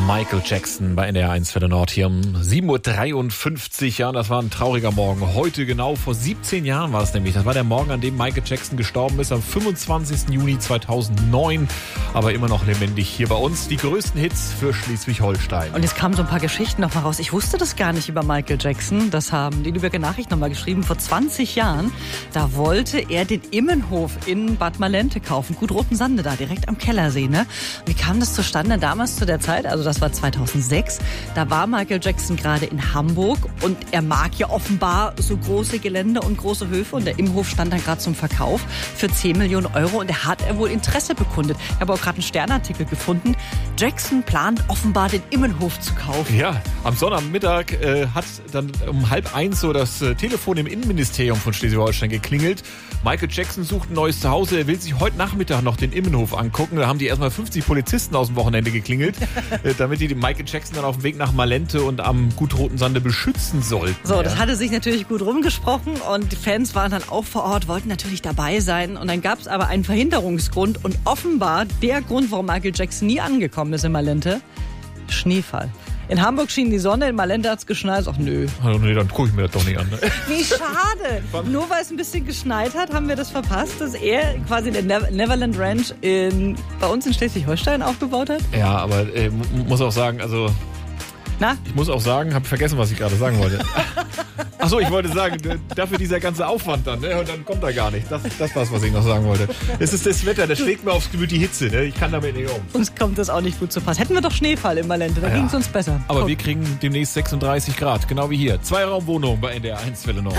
Michael Jackson bei NDR 1 für den Nord hier um 7.53 Uhr. Ja, das war ein trauriger Morgen. Heute genau vor 17 Jahren war es nämlich. Das war der Morgen, an dem Michael Jackson gestorben ist, am 25. Juni 2009. Aber immer noch lebendig hier bei uns. Die größten Hits für Schleswig-Holstein. Und jetzt kamen so ein paar Geschichten noch mal raus. Ich wusste das gar nicht über Michael Jackson. Das haben die Lübecker Nachricht noch mal geschrieben. Vor 20 Jahren, da wollte er den Immenhof in Bad Malente kaufen. Gut Rotensande da, direkt am Kellersee. Ne? Wie kam das zustande? Damals zu der Zeit, also das war 2006, da war Michael Jackson gerade in Hamburg und er mag ja offenbar so große Gelände und große Höfe und der Immenhof stand dann gerade zum Verkauf für 10 Millionen Euro und da hat er wohl Interesse bekundet. Ich habe auch gerade einen Sternartikel gefunden. Jackson plant offenbar den Immenhof zu kaufen. Ja, am Sonnabendmittag hat dann um 12:30 so das Telefon im Innenministerium von Schleswig-Holstein geklingelt. Michael Jackson sucht ein neues Zuhause. Er will sich heute Nachmittag noch den Immenhof angucken. Da haben die erstmal 50 Polizisten aus dem Wochenende geklingelt, damit die den Michael Jackson dann auf dem Weg nach Malente und am Gut Rotensande beschützen sollten. So, das hatte sich natürlich gut rumgesprochen und die Fans waren dann auch vor Ort, wollten natürlich dabei sein. Und dann gab es aber einen Verhinderungsgrund und offenbar der Grund, warum Michael Jackson nie angekommen ist in Malente, Schneefall. In Hamburg schien die Sonne, in Malente hat es geschneit. Ach nö. Also, nee, dann gucke ich mir das doch nicht an. Ne? Wie schade. Nur weil es ein bisschen geschneit hat, haben wir das verpasst, dass er quasi in der Neverland Ranch bei uns in Schleswig-Holstein aufgebaut hat. Ja, aber muss auch sagen, also... Na? Ich muss auch sagen, habe vergessen, was ich gerade sagen wollte. Achso, ich wollte sagen, dafür dieser ganze Aufwand dann, ne? Und dann kommt er gar nicht. Das war's, was ich noch sagen wollte. Es ist das Wetter, das schlägt mir aufs Gemüt die Hitze, ne? Ich kann damit nicht um. Uns kommt das auch nicht gut zu Pass. Hätten wir doch Schneefall in Malente, da ging es uns besser. Aber wir kriegen demnächst 36 Grad, genau wie hier. 2-Raum-Wohnung bei NDR 1 Welle Nord.